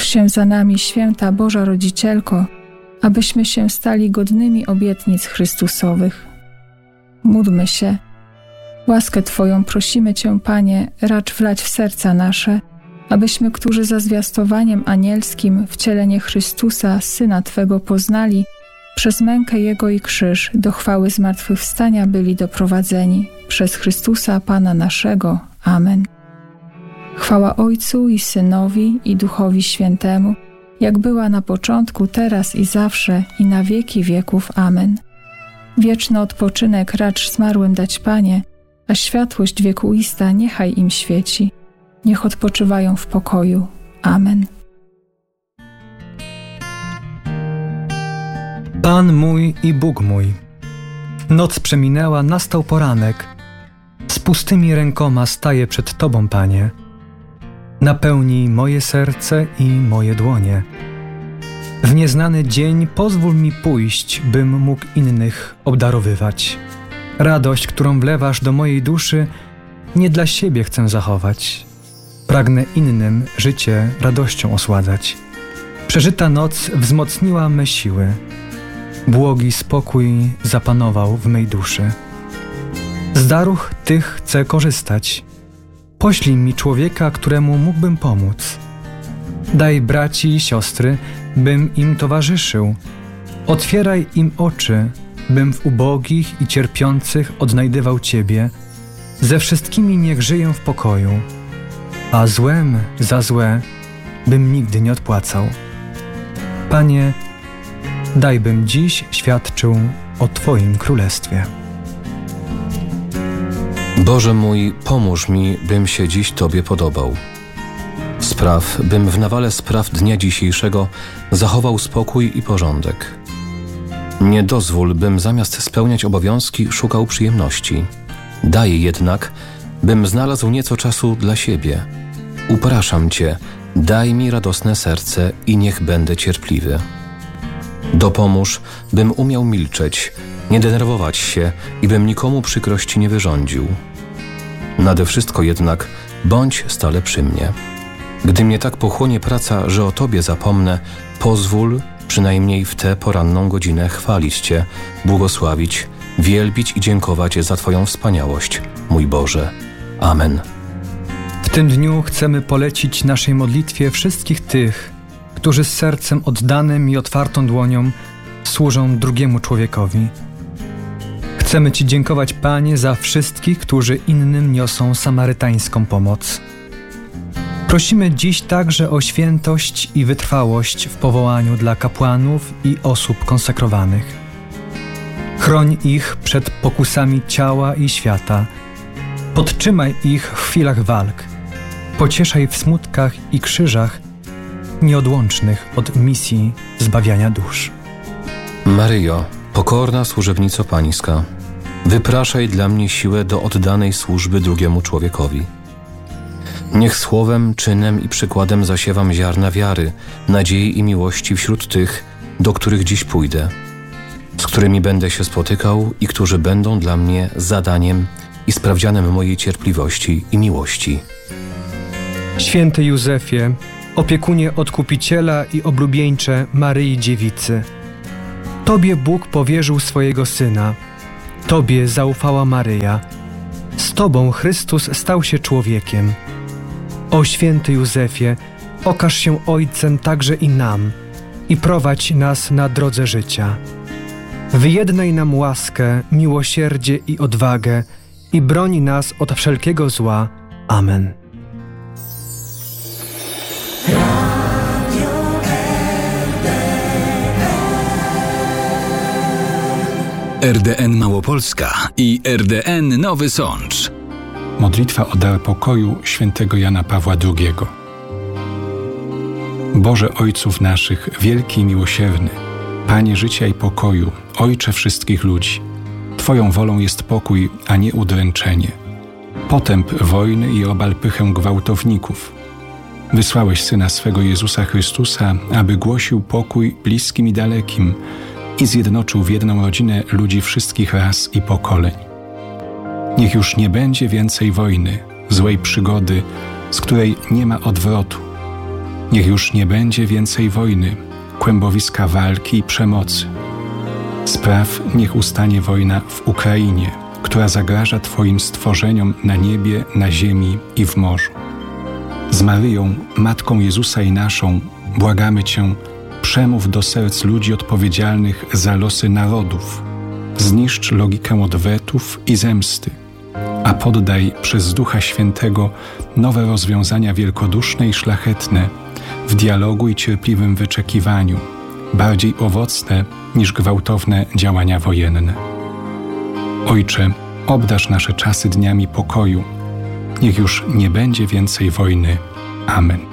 Módl się za nami, święta Boża Rodzicielko, abyśmy się stali godnymi obietnic Chrystusowych. Módlmy się. Łaskę Twoją prosimy Cię, Panie, racz wlać w serca nasze, abyśmy, którzy za zwiastowaniem anielskim wcielenie Chrystusa, Syna Twego, poznali, przez mękę Jego i krzyż do chwały zmartwychwstania byli doprowadzeni. Przez Chrystusa Pana naszego. Amen. Chwała Ojcu i Synowi i Duchowi Świętemu, jak była na początku, teraz i zawsze, i na wieki wieków. Amen. Wieczny odpoczynek racz zmarłym dać, Panie, a światłość wiekuista niechaj im świeci. Niech odpoczywają w pokoju. Amen. Pan mój i Bóg mój. Noc przeminęła, nastał poranek. Z pustymi rękoma staję przed Tobą, Panie. Napełnij moje serce i moje dłonie. W nieznany dzień pozwól mi pójść, bym mógł innych obdarowywać. Radość, którą wlewasz do mojej duszy, nie dla siebie chcę zachować. Pragnę innym życie radością osładzać. Przeżyta noc wzmocniła me siły. Błogi spokój zapanował w mej duszy. Z darów tych chcę korzystać. Poślij mi człowieka, któremu mógłbym pomóc. Daj braci i siostry, bym im towarzyszył. Otwieraj im oczy, bym w ubogich i cierpiących odnajdywał Ciebie. Ze wszystkimi niech żyję w pokoju, a złem za złe bym nigdy nie odpłacał. Panie, daj bym dziś świadczył o Twoim królestwie. Boże mój, pomóż mi, bym się dziś Tobie podobał. Spraw, bym w nawale spraw dnia dzisiejszego zachował spokój i porządek. Nie dozwól, bym zamiast spełniać obowiązki szukał przyjemności. Daj jednak, bym znalazł nieco czasu dla siebie. Upraszam Cię, daj mi radosne serce i niech będę cierpliwy. Dopomóż, bym umiał milczeć, nie denerwować się i bym nikomu przykrości nie wyrządził. Nade wszystko jednak bądź stale przy mnie. Gdy mnie tak pochłonie praca, że o Tobie zapomnę, pozwól przynajmniej w tę poranną godzinę chwalić Cię, błogosławić, wielbić i dziękować za Twoją wspaniałość, mój Boże. Amen. W tym dniu chcemy polecić naszej modlitwie wszystkich tych, którzy z sercem oddanym i otwartą dłonią służą drugiemu człowiekowi. Chcemy Ci dziękować, Panie, za wszystkich, którzy innym niosą samarytańską pomoc. Prosimy dziś także o świętość i wytrwałość w powołaniu dla kapłanów i osób konsekrowanych. Chroń ich przed pokusami ciała i świata. Podtrzymaj ich w chwilach walk. Pocieszaj w smutkach i krzyżach nieodłącznych od misji zbawiania dusz. Maryjo, pokorna służebnico Pańska, wypraszaj dla mnie siłę do oddanej służby drugiemu człowiekowi. Niech słowem, czynem i przykładem zasiewam ziarna wiary, nadziei i miłości wśród tych, do których dziś pójdę, z którymi będę się spotykał i którzy będą dla mnie zadaniem i sprawdzianem mojej cierpliwości i miłości. Święty Józefie, opiekunie Odkupiciela i oblubieńcze Maryi Dziewicy, Tobie Bóg powierzył swojego Syna, Tobie zaufała Maryja, z Tobą Chrystus stał się człowiekiem. O święty Józefie, okaż się Ojcem także i nam i prowadź nas na drodze życia. Wyjednaj nam łaskę, miłosierdzie i odwagę i broń nas od wszelkiego zła. Amen. RDN Małopolska i RDN Nowy Sącz. Modlitwa o dar pokoju świętego Jana Pawła II. Boże Ojców naszych, wielki i miłosierny, Panie życia i pokoju, Ojcze wszystkich ludzi, Twoją wolą jest pokój, a nie udręczenie, potęp wojny i obal pychę gwałtowników. Wysłałeś Syna swego Jezusa Chrystusa, aby głosił pokój bliskim i dalekim i zjednoczył w jedną rodzinę ludzi wszystkich ras i pokoleń. Niech już nie będzie więcej wojny, złej przygody, z której nie ma odwrotu. Niech już nie będzie więcej wojny, kłębowiska walki i przemocy. Spraw, niech ustanie wojna w Ukrainie, która zagraża Twoim stworzeniom na niebie, na ziemi i w morzu. Z Maryją, Matką Jezusa i naszą, błagamy Cię, przemów do serc ludzi odpowiedzialnych za losy narodów. Zniszcz logikę odwetów i zemsty, a poddaj przez Ducha Świętego nowe rozwiązania wielkoduszne i szlachetne w dialogu i cierpliwym wyczekiwaniu, bardziej owocne niż gwałtowne działania wojenne. Ojcze, obdarz nasze czasy dniami pokoju. Niech już nie będzie więcej wojny. Amen.